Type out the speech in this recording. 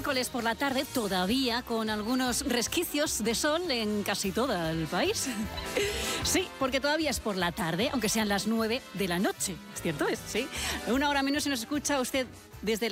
miércoles por la tarde, todavía con algunos resquicios de sol en casi todo el país. Sí, porque todavía es por la tarde, aunque sean las 9 de la noche. ¿Es cierto? Sí. Una hora menos si nos escucha usted desde